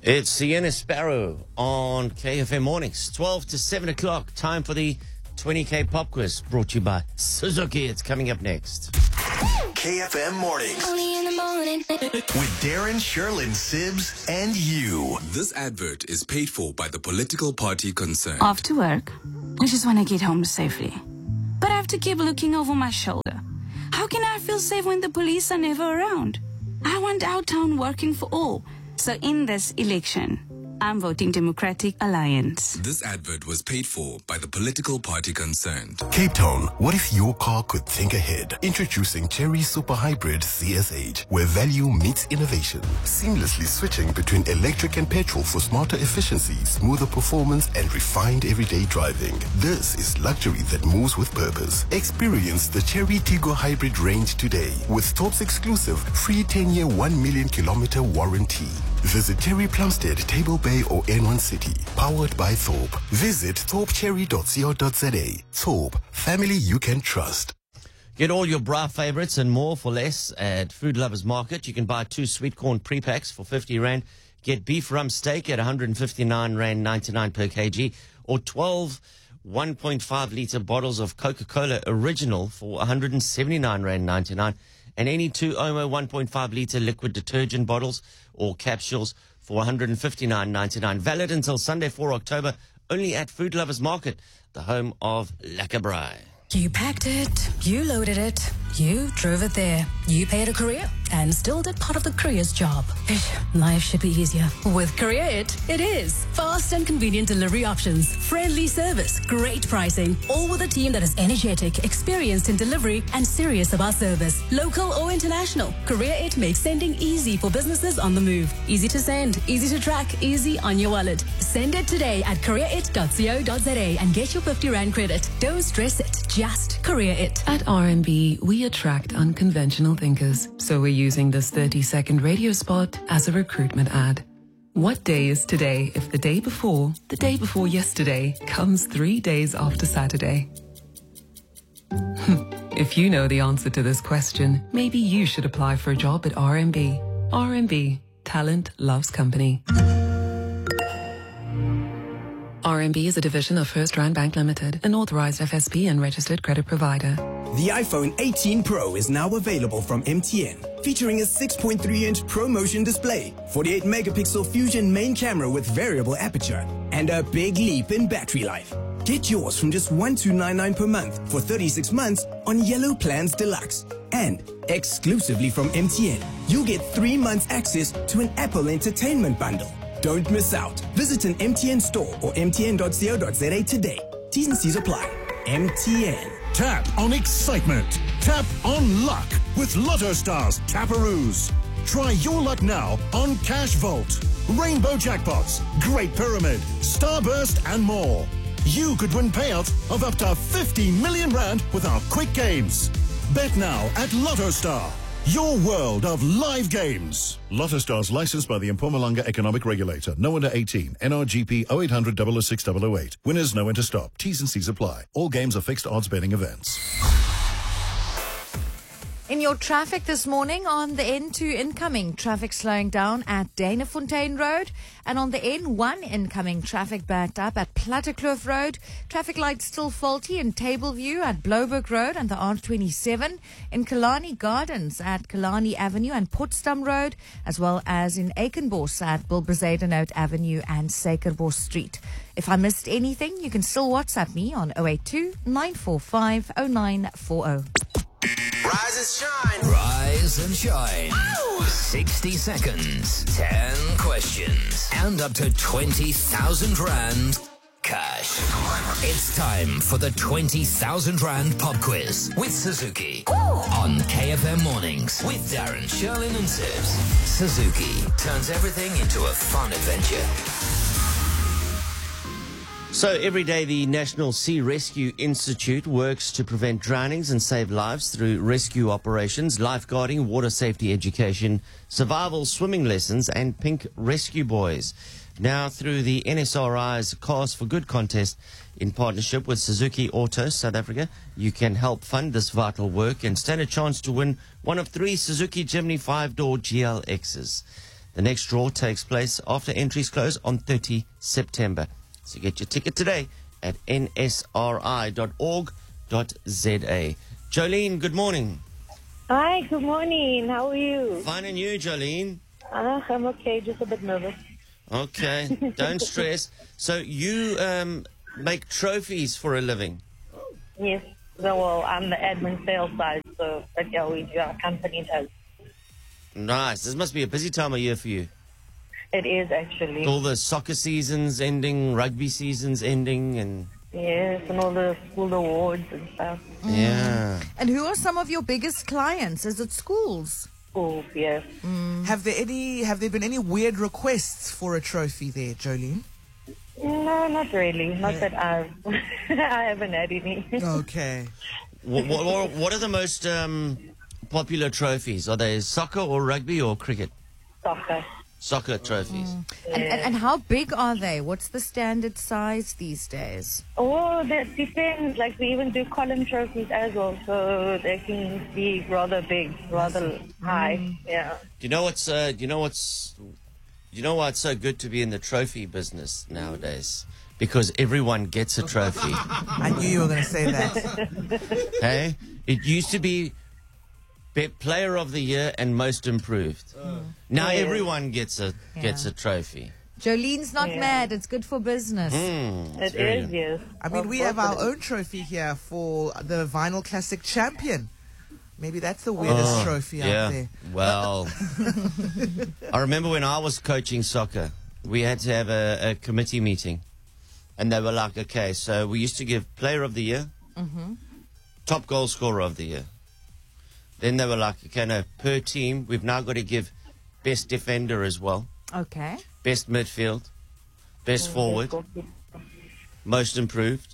It's Sienna Sparrow on KFM Mornings, 12 to 7 o'clock. Time for the 20K Pop Quiz, brought to you by Suzuki. It's coming up next. KFM Mornings. Only in the morning. With Darren, Sherlyn, Sibs, and you. This advert is paid for by the political party concerned. Off to work. I just want to get home safely. But I have to keep looking over my shoulder. How can I feel safe when the police are never around? I want our town working for all. So in this election, I'm voting Democratic Alliance. This advert was paid for by the political party concerned. Cape Town, what if your car could think ahead? Introducing Chery Super Hybrid CSH, where value meets innovation. Seamlessly switching between electric and petrol for smarter efficiency, smoother performance, and refined everyday driving. This is luxury that moves with purpose. Experience the Chery Tiggo Hybrid range today with Thorpe's exclusive free 10-year 1 million kilometer warranty. Visit Chery Plumstead, Table Bay or N1 City. Powered by Thorpe. Visit thorpecherry.co.za. Thorpe, family you can trust. Get all your bra favorites and more for less at Food Lovers Market. You can buy 2 sweet corn pre-packs for 50 Rand. Get beef rump steak at 159 Rand 99 per kg. Or 12 1.5 litre bottles of Coca-Cola Original for 179 Rand 99. And any 2 Omo 1.5 litre liquid detergent bottles or capsules for 159.99. Valid until Sunday, 4 October, only at Food Lovers Market, the home of Lekker Braai. You packed it, you loaded it, you drove it there. You paid a courier and still did part of the courier's job. Life should be easier. With Courier it is. Fast and convenient delivery options, friendly service, great pricing, all with a team that is energetic, experienced in delivery, and serious about service. Local or international, Courier It makes sending easy for businesses on the move. Easy to send, easy to track, easy on your wallet. Send it today at courierit.co.za and get your 50 Rand credit. Don't stress it, just Courier It. At RMB, we attract unconventional thinkers, so we're using this 30-second radio spot as a recruitment ad. What day is today if the day before yesterday, comes 3 days after Saturday? If you know the answer to this question, maybe you should apply for a job at RMB. RMB, talent loves company. RMB is a division of First Rand Bank Limited, an authorized FSP and registered credit provider. The iPhone 18 Pro is now available from MTN, featuring a 6.3-inch ProMotion display, 48-megapixel Fusion main camera with variable aperture, and a big leap in battery life. Get yours from just $1,299 per month for 36 months on Yellow Plans Deluxe. And exclusively from MTN, you'll get 3 months access to an Apple Entertainment bundle. Don't miss out. Visit an MTN store or mtn.co.za today. T's and C's apply. MTN. Tap on excitement. Tap on luck with Lotto Stars Taparoos. Try your luck now on Cash Vault, Rainbow Jackpots, Great Pyramid, Starburst, and more. You could win payouts of up to 50 million Rand with our quick games. Bet now at Lotto Star, your world of live games. Lotto Stars licensed by the Mpumalanga Economic Regulator. No under 18. NRGP 0800 006 008. Winners know when to stop. T's and C's apply. All games are fixed odds betting events. In your traffic this morning, on the N2 incoming, traffic slowing down at Danafontein Road, and on the N1 incoming, traffic backed up at Plattekloof Road. Traffic lights still faulty in Tableview at Bloberg Road and the R27, in Kalani Gardens at Kalani Avenue and Potsdam Road, as well as in Eikenbos at Bilberzadenhout Avenue and Suikerbos Street. If I missed anything, you can still WhatsApp me on 082 945 0940. Rise and shine. Rise and shine. Ow! 60 seconds, 10 questions, and up to 20,000 Rand cash. It's time for the 20,000 Rand Pop Quiz with Suzuki. Ooh. On KFM Mornings with Darren, Sherlyn, and Sibs. Suzuki turns everything into a fun adventure. So every day, the National Sea Rescue Institute works to prevent drownings and save lives through rescue operations, lifeguarding, water safety education, survival swimming lessons, and pink rescue boys. Now, through the NSRI's Cars for Good contest, in partnership with Suzuki Auto South Africa, you can help fund this vital work and stand a chance to win one of 3 Suzuki Jimny 5-door GLXs. The next draw takes place after entries close on 30 September. So get your ticket today at nsri.org.za. Jolene, good morning. Hi, good morning. How are you? Fine, and you, Jolene? I'm okay, just a bit nervous. Okay, don't stress. So you make trophies for a living? Yes. So, well, I'm the admin sales side, so that's how our company does. Nice. This must be a busy time of year for you. It is, actually. All the soccer seasons ending, rugby seasons ending, and... Yes, and all the school awards and stuff. Yeah. And who are some of your biggest clients? Is it schools? Schools, yes. Have there been any weird requests for a trophy there, Jolene? No, not really. Not that I haven't had any. Okay. What are the most popular trophies? Are they soccer or rugby or cricket? Soccer. Soccer trophies. And how big are they? What's the standard size these days? Oh, that depends. Like, we even do column trophies as well, so they can be rather big, rather high. Yeah. Do you know why it's so good to be in the trophy business nowadays? Because everyone gets a trophy. I knew you were going to say that. Hey, it used to be Player of the Year and Most Improved. Now everyone gets a trophy. Jolene's not mad. It's good for business. It is, yes. I mean, we have our own trophy here for the Vinyl Classic Champion. Maybe that's the weirdest trophy out there. Well, I remember when I was coaching soccer, we had to have a committee meeting. And they were like, okay, so we used to give Player of the Year, top goal scorer of the year. Then they were like, okay, no, per team, we've now got to give best defender as well. Okay. Best midfield. Best forward. Most improved.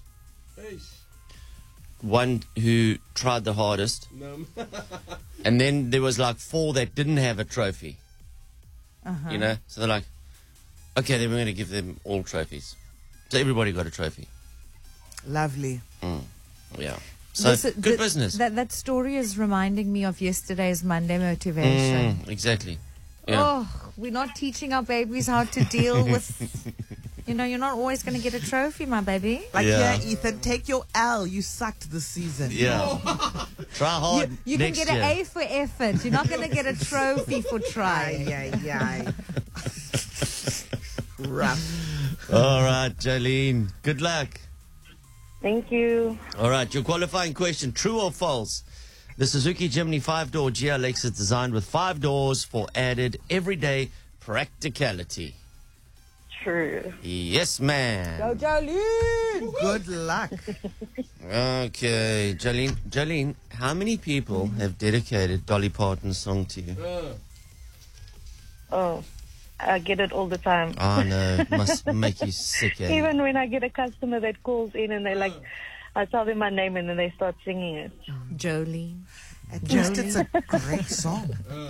One who tried the hardest. And then there was like 4 that didn't have a trophy. You know? So they're like, okay, then we're going to give them all trophies. So everybody got a trophy. Lovely. Yeah. So, good business. That story is reminding me of yesterday's Monday motivation. Exactly. Yeah. Oh, we're not teaching our babies how to deal with... You know, you're not always going to get a trophy, my baby. Like, yeah, Ethan, take your L. You sucked this season. Yeah. Try hard. You can get an A for effort. You're not going to get a trophy for trying. Rough. All right, Jolene. Good luck. Thank you. All right, your qualifying question, true or false? The Suzuki Jimny 5-door GLX is designed with 5 doors for added everyday practicality. True. Yes, ma'am. Go, Jolene. Good luck. Okay, Jolene, how many people have dedicated Dolly Parton's song to you? Oh, I get it all the time. Oh, no. It must make you sick, eh? Even when I get a customer that calls in and they're like, I tell them my name and then they start singing it. Jolene. At least it's a great song.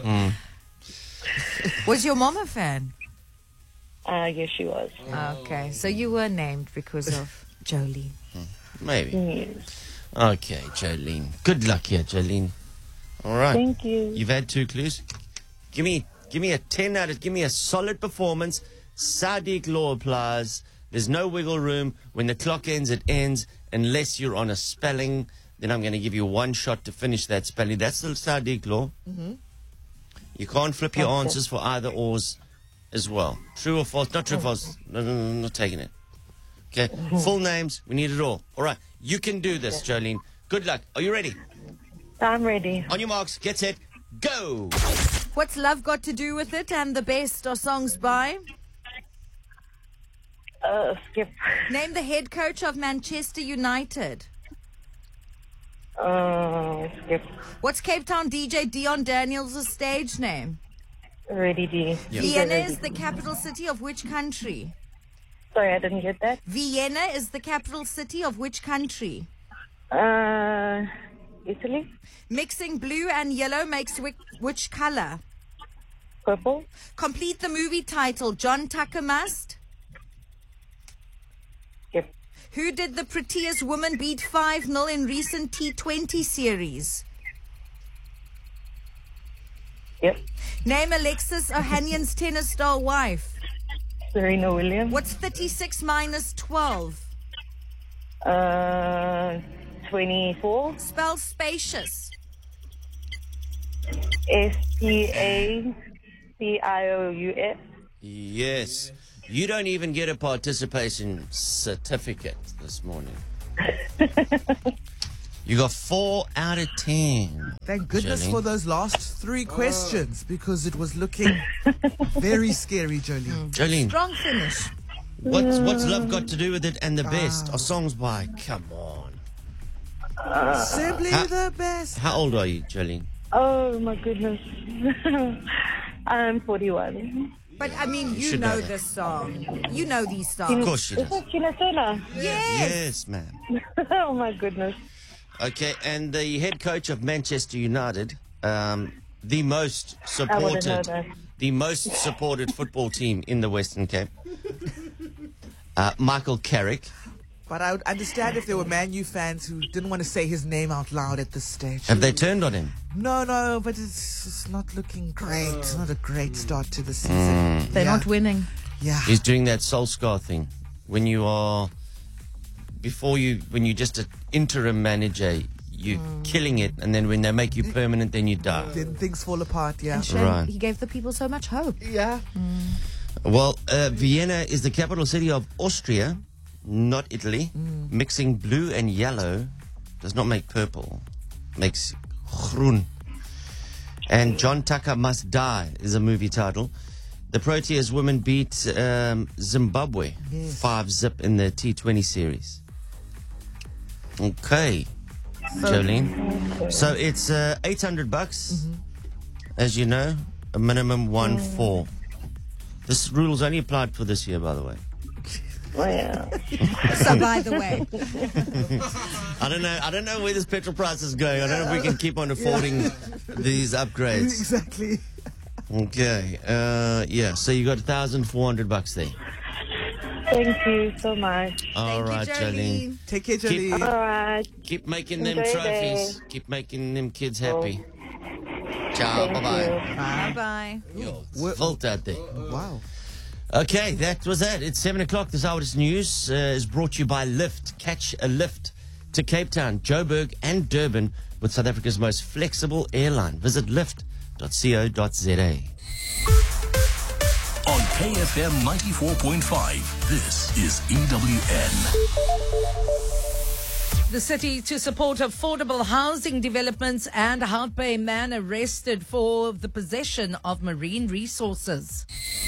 Was your mom a fan? Yes, she was. Okay, so you were named because of Jolene. Maybe. Yes. Okay, Jolene. Good luck here, Jolene. All right. Thank you. You've had 2 clues. Give me a 10 out of... Give me a solid performance. Sadiq law applies. There's no wiggle room. When the clock ends, it ends. Unless you're on a spelling, then I'm going to give you 1 shot to finish that spelling. That's the Sadiq law. You can't flip your answers for either ors as well. True or false? Not true or false. No, not taking it. Okay. Full names. We need it all. All right. You can do this, Jolene. Good luck. Are you ready? I'm ready. On your marks. Get set. Go. What's love got to do with it? And the best are songs by? Skip. Name the head coach of Manchester United. Skip. What's Cape Town DJ Dion Daniels' stage name? Ready, D. Vienna is the capital city of which country? Sorry, I didn't get that. Vienna is the capital city of which country? Italy. Mixing blue and yellow makes which color? Purple. Complete the movie title. John Tucker Must. Skip. Who did the Prettiest Woman beat 5-0 in recent T20 series? Yep. Name Alexis Ohanian's tennis star wife. Serena Williams. What's 36 minus 12? 24. Spell spacious. SPACIOUS. Yes. You don't even get a participation certificate this morning. You got 4 out of 10. Thank goodness Jolene. for those last 3 questions because it was looking very scary, Jolene. Jolene, Strong finish. what's love got to do with it and the best? Are songs by? Come on. Simply the best. How old are you, Jolene? Oh, my goodness. I'm 41. But, I mean, you should know know that. this song. You know these songs. Of course she Is does. that Tina Turner? Yes. Yes, ma'am. Oh, my goodness. Okay, and the head coach of Manchester United, the most I wouldn't know supported that. football team in the Western Cape, Michael Carrick. But I would understand if there were Man U fans who didn't want to say his name out loud at this stage. Have they turned on him? No, but it's not looking great. It's not a great start to the season. They're not winning. Yeah. He's doing that Solskjaer thing. When you're just an interim manager, you're killing it, and then when they make you permanent, then you die. Then things fall apart, yeah. And shame, Right. he gave the people so much hope. Yeah. Well, Vienna is the capital city of Austria, not Italy. Mixing blue and yellow does not make purple, makes groen. And John Tucker Must Die is a movie title. The Proteas women beat Zimbabwe 5-0 in the T20 series. Okay, Jolene. So it's $800, as you know, a minimum 1-4. This rule's only applied for this year, by the way. Well, So, by the way, I don't know where this petrol price is going. I don't know if we can keep on affording these upgrades. Exactly. Okay. So you got $1,400 there. thank you so much. All right, Jolene. Take care, Jolene. All right. Keep making them Enjoy your trophies. day. Keep making them kids happy. Ciao. Thank Bye-bye. you. bye-bye. Yo, it's full out there. Wow. Okay, that was that. It's 7 o'clock. This hour's news is brought to you by Lyft. Catch a Lyft to Cape Town, Joburg and Durban with South Africa's most flexible airline. Visit lyft.co.za. On KFM 94.5, this is EWN. The city to support affordable housing developments and Hout Bay man arrested for the possession of marine resources.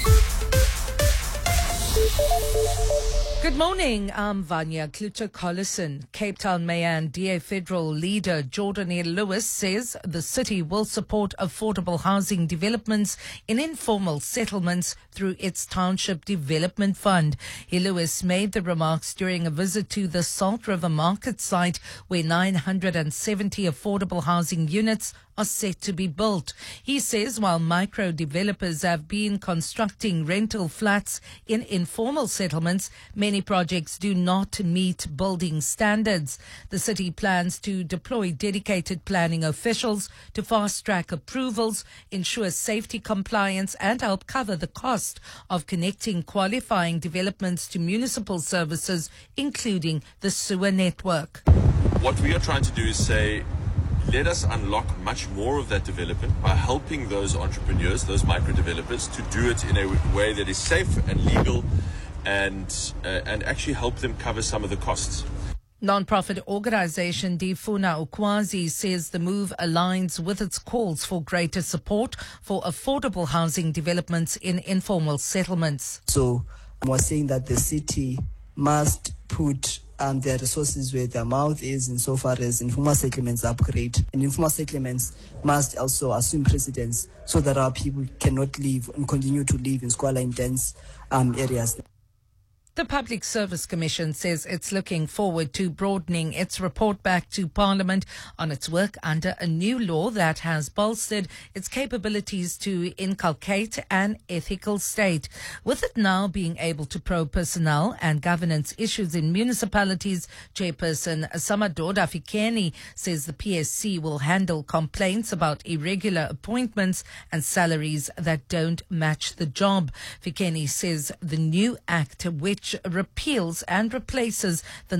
Good morning, I'm Vanya Kluter-Collison. Cape Town Mayor and DA Federal leader Jordan E. Lewis says the city will support affordable housing developments in informal settlements through its Township Development Fund. E. Lewis made the remarks during a visit to the Salt River Market site where 970 affordable housing units are set to be built. He says while micro developers have been constructing rental flats in informal settlements, many projects do not meet building standards. The city plans to deploy dedicated planning officials to fast-track approvals, ensure safety compliance and help cover the cost of connecting qualifying developments to municipal services, including the sewer network. What we are trying to do is say, let us unlock much more of that development by helping those entrepreneurs, those micro developers, to do it in a way that is safe and legal and actually help them cover some of the costs. Non-profit organisation Difuna Ukwazi says the move aligns with its calls for greater support for affordable housing developments in informal settlements. So I was saying that the city must put their resources where their mouth is insofar as informal settlements upgrade. And informal settlements must also assume precedence so that our people cannot live and continue to live in squalor-intense areas. The Public Service Commission says it's looking forward to broadening its report back to Parliament on its work under a new law that has bolstered its capabilities to inculcate an ethical state. With it now being able to probe personnel and governance issues in municipalities, Chairperson Samadoda Fikeni says the PSC will handle complaints about irregular appointments and salaries that don't match the job. Fikeni says the new act, which repeals and replaces the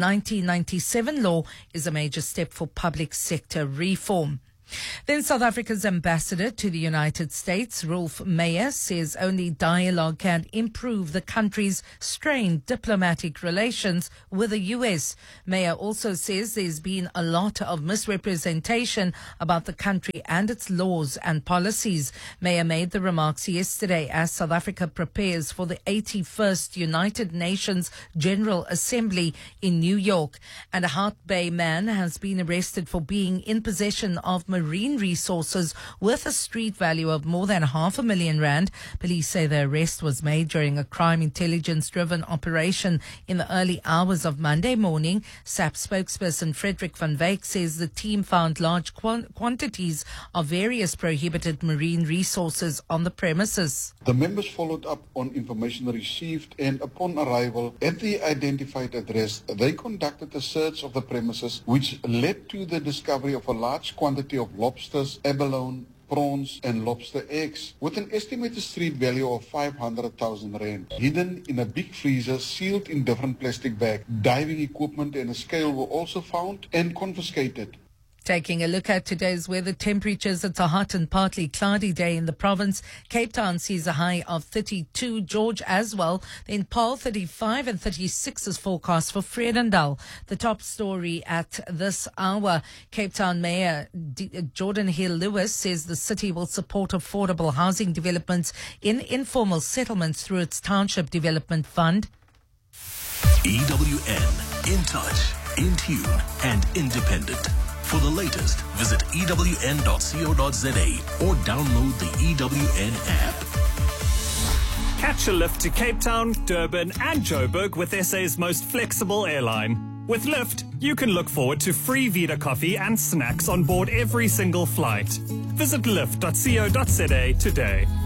1997 law, is a major step for public sector reform. Then South Africa's ambassador to the United States, Rolf Meyer, says only dialogue can improve the country's strained diplomatic relations with the U.S. Meyer also says there's been a lot of misrepresentation about the country and its laws and policies. Meyer made the remarks yesterday as South Africa prepares for the 81st United Nations General Assembly in New York. And a Hart Bay man has been arrested for being in possession of marine resources worth a street value of more than R500,000. Police say the arrest was made during a crime intelligence-driven operation in the early hours of Monday morning. SAP spokesperson Frederick van Wyk says the team found large quantities of various prohibited marine resources on the premises. The members followed up on information received, and upon arrival at the identified address, they conducted a search of the premises, which led to the discovery of a large quantity of lobsters, abalone, prawns and lobster eggs with an estimated street value of 500,000 rand. Hidden in a big freezer sealed in different plastic bags. Diving equipment and a scale were also found and confiscated. Taking a look at today's weather temperatures, it's a hot and partly cloudy day in the province. Cape Town sees a high of 32, George as well. Then Paarl 35 and 36 is forecast for Vredendal. The top story at this hour, Cape Town Mayor Jordan Hill-Lewis says the city will support affordable housing developments in informal settlements through its Township Development Fund. EWN, in touch, in tune and independent. For the latest, visit ewn.co.za or download the EWN app. Catch a lift to Cape Town, Durban and Joburg with SA's most flexible airline. With Lyft, you can look forward to free Vita coffee and snacks on board every single flight. Visit lyft.co.za today.